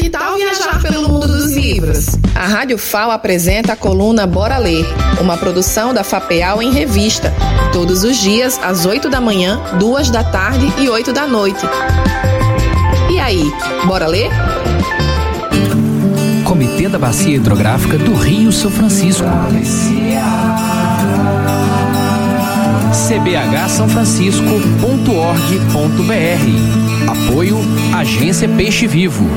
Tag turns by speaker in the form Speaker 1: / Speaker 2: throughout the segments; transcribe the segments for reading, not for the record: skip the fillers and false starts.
Speaker 1: Que tal viajar pelo mundo dos livros? A Rádio FAO apresenta a coluna Bora Ler, uma produção da FAPEAL em revista, todos os dias às 8 da manhã, 2 da tarde e 8 da noite. E aí, bora ler?
Speaker 2: Comitê da Bacia Hidrográfica do Rio São Francisco. cbhsãofrancisco.org.br. Apoio Agência Peixe Vivo.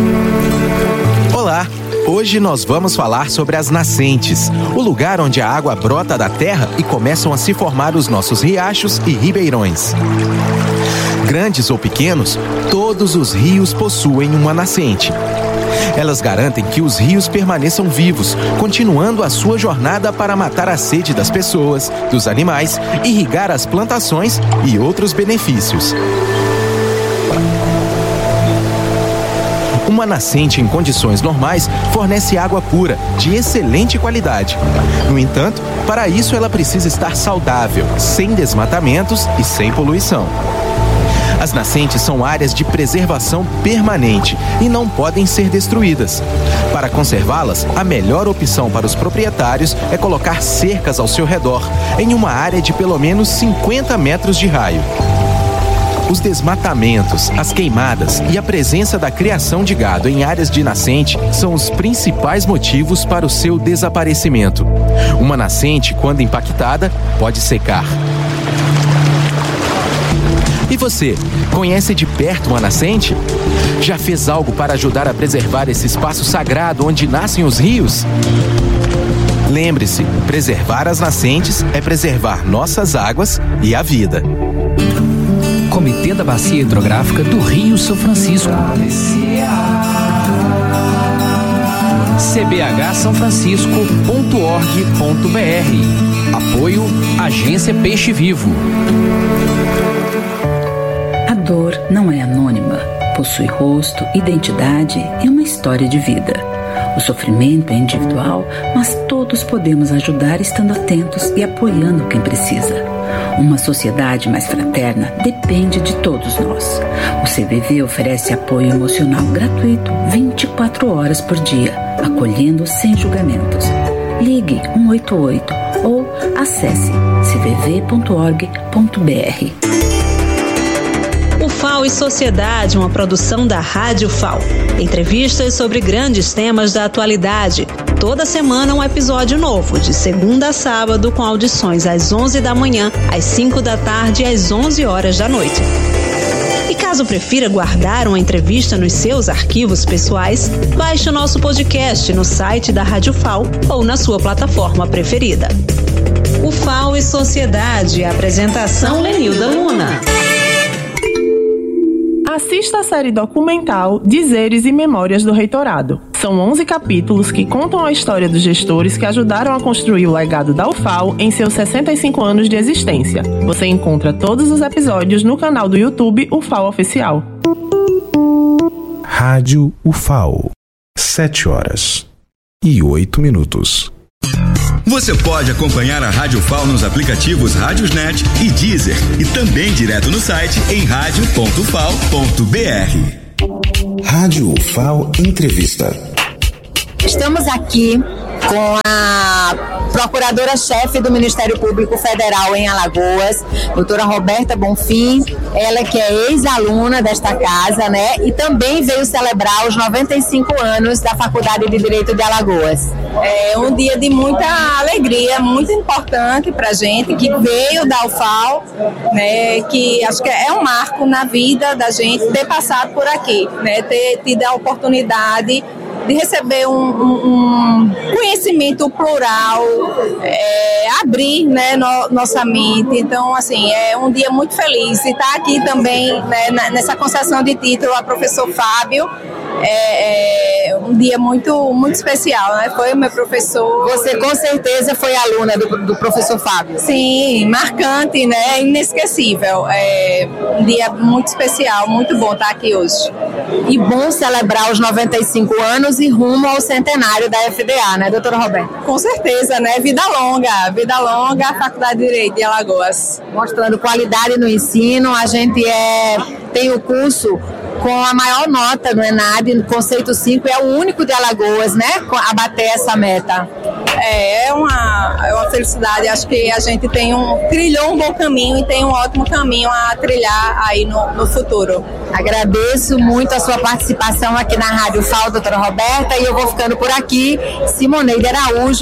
Speaker 3: Olá! Hoje nós vamos falar sobre as nascentes, o lugar onde a água brota da terra e começam a se formar os nossos riachos e ribeirões. Grandes ou pequenos, todos os rios possuem uma nascente. Elas garantem que os rios permaneçam vivos, continuando a sua jornada para matar a sede das pessoas, dos animais, irrigar as plantações e outros benefícios. Uma nascente em condições normais fornece água pura, de excelente qualidade. No entanto, para isso ela precisa estar saudável, sem desmatamentos e sem poluição. As nascentes são áreas de preservação permanente e não podem ser destruídas. Para conservá-las, a melhor opção para os proprietários é colocar cercas ao seu redor, em uma área de pelo menos 50 metros de raio. Os desmatamentos, as queimadas e a presença da criação de gado em áreas de nascente são os principais motivos para o seu desaparecimento. Uma nascente, quando impactada, pode secar. E você, conhece de perto uma nascente? Já fez algo para ajudar a preservar esse espaço sagrado onde nascem os rios? Lembre-se, preservar as nascentes é preservar nossas águas e a vida.
Speaker 2: Comitê da Bacia Hidrográfica do Rio São Francisco. cbhsãofrancisco.org.br. Apoio Agência Peixe Vivo.
Speaker 4: A dor não é anônima, possui rosto, identidade e uma história de vida. O sofrimento é individual, mas todos podemos ajudar estando atentos e apoiando quem precisa. Uma sociedade mais fraterna depende de todos nós. O CVV oferece apoio emocional gratuito 24 horas por dia, acolhendo sem julgamentos. Ligue 188 ou acesse cvv.org.br.
Speaker 5: O FAO e Sociedade, uma produção da Rádio FAO. Entrevistas sobre grandes temas da atualidade. Toda semana um episódio novo, de segunda a sábado, com audições às 11 da manhã, às 5 da tarde e às 11 horas da noite. E caso prefira guardar uma entrevista nos seus arquivos pessoais, baixe o nosso podcast no site da Rádio FAO ou na sua plataforma preferida. O FAO e Sociedade, apresentação Lenilda Luna.
Speaker 6: Assista a série documental Dizeres e Memórias do Reitorado. São 11 capítulos que contam a história dos gestores que ajudaram a construir o legado da UFAO em seus 65 anos de existência. Você encontra todos os episódios no canal do YouTube UFAO Oficial.
Speaker 7: Rádio UFAO, 7h08.
Speaker 8: Você pode acompanhar a Rádio FAO nos aplicativos Rádiosnet e Deezer e também direto no site em radio.fao.br.
Speaker 7: Rádio UFAO Entrevista.
Speaker 9: Estamos aqui com a Procuradora-Chefe do Ministério Público Federal em Alagoas, doutora Roberta Bonfim, ela que é ex-aluna desta casa, né? E também veio celebrar os 95 anos da Faculdade de Direito de Alagoas. É um dia de muita alegria, muito importante para a gente, que veio da UFAO, né? Que acho que é um marco na vida da gente ter passado por aqui, né? Ter tido a oportunidade de receber um conhecimento plural, abrir, né, nossa mente. Então, assim, é um dia muito feliz. E estar aqui também, né, nessa concessão de título a professor Fábio, é um dia muito, muito especial, né? Foi o meu professor.
Speaker 10: Você com certeza foi aluna do professor Fábio.
Speaker 9: Sim, marcante, né? Inesquecível. É um dia muito especial, muito bom estar aqui hoje.
Speaker 10: E bom celebrar os 95 anos e rumo ao centenário da FDA, né, doutora Roberta?
Speaker 9: Com certeza, né? Vida longa, a Faculdade de Direito de Alagoas.
Speaker 10: Mostrando qualidade no ensino, a gente tem o curso
Speaker 9: com a maior nota no ENAD, no Conceito 5, é o único de Alagoas, né, a bater essa meta.
Speaker 11: É uma felicidade, acho que a gente trilhou um bom caminho e tem um ótimo caminho a trilhar aí no futuro.
Speaker 9: Agradeço muito a sua participação aqui na Rádio FAO, doutora Roberta, e eu vou ficando por aqui. Simoneide Araújo.